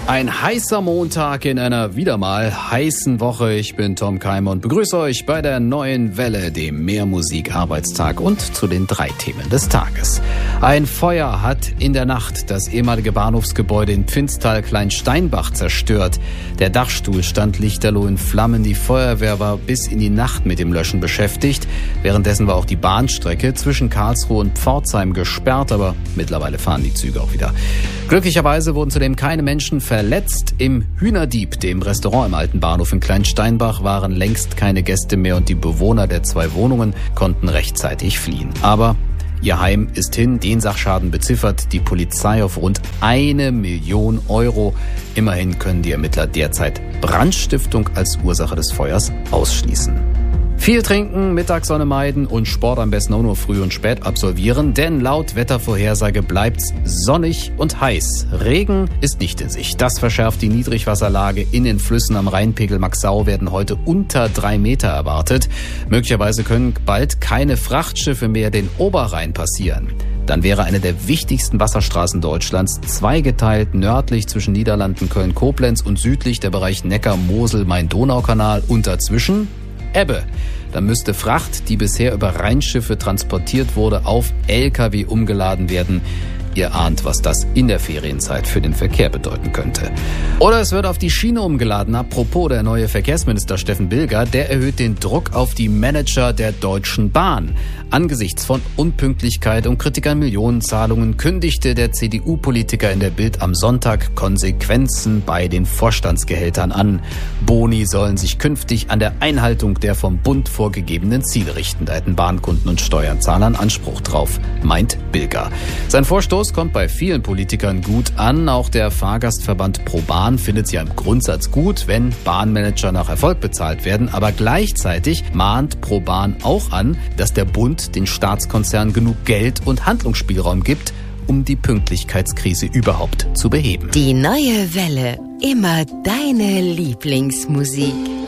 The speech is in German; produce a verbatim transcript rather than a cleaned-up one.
Ein heißer Montag in einer wieder mal heißen Woche. Ich bin Tom Keimer und begrüße euch bei der Neuen Welle, dem Mehrmusik-Arbeitstag und zu den drei Themen des Tages. Ein Feuer hat in der Nacht das ehemalige Bahnhofsgebäude in Pfinztal-Kleinsteinbach zerstört. Der Dachstuhl stand lichterloh in Flammen. Die Feuerwehr war bis in die Nacht mit dem Löschen beschäftigt. Währenddessen war auch die Bahnstrecke zwischen Karlsruhe und Pforzheim gesperrt, aber mittlerweile fahren die Züge auch wieder. Glücklicherweise wurden zudem keine Menschen verletzt. Im Hühnerdieb, dem Restaurant im alten Bahnhof in Kleinsteinbach, waren längst keine Gäste mehr und die Bewohner der zwei Wohnungen konnten rechtzeitig fliehen. Aber ihr Heim ist hin. Den Sachschaden beziffert die Polizei auf rund eine Million Euro. Immerhin können die Ermittler derzeit Brandstiftung als Ursache des Feuers ausschließen. Viel trinken, Mittagssonne meiden und Sport am besten auch nur früh und spät absolvieren, denn laut Wettervorhersage bleibt's sonnig und heiß. Regen ist nicht in Sicht. Das verschärft die Niedrigwasserlage. In den Flüssen am Rheinpegel Maxau werden heute unter drei Meter erwartet. Möglicherweise können bald keine Frachtschiffe mehr den Oberrhein passieren. Dann wäre eine der wichtigsten Wasserstraßen Deutschlands zweigeteilt, nördlich zwischen Niederlanden, Köln, Koblenz und südlich der Bereich Neckar-Mosel-Main-Donau-Kanal und dazwischen Ebbe. Da müsste Fracht, die bisher über Rheinschiffe transportiert wurde, auf L K W umgeladen werden. Ihr ahnt, was das in der Ferienzeit für den Verkehr bedeuten könnte. Oder es wird auf die Schiene umgeladen. Apropos, der neue Verkehrsminister Steffen Bilger, der erhöht den Druck auf die Manager der Deutschen Bahn. Angesichts von Unpünktlichkeit und Kritik an Millionenzahlungen kündigte der C D U-Politiker in der Bild am Sonntag Konsequenzen bei den Vorstandsgehältern an. Boni sollen sich künftig an der Einhaltung der vom Bund vorgegebenen Ziele richten. Da hätten Bahnkunden und Steuerzahlern Anspruch drauf, meint Bilger. Sein Vorstoß kommt bei vielen Politikern gut an. Auch der Fahrgastverband ProBahn findet es ja im Grundsatz gut, wenn Bahnmanager nach Erfolg bezahlt werden. Aber gleichzeitig mahnt ProBahn auch an, dass der Bund den Staatskonzernen genug Geld und Handlungsspielraum gibt, um die Pünktlichkeitskrise überhaupt zu beheben. Die Neue Welle. Immer deine Lieblingsmusik.